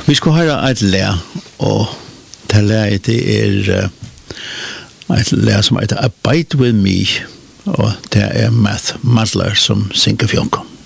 Vi skal høre et læ, og det læet det et læ som heter Abide With Me, og det Math Masler som synger fjonkom.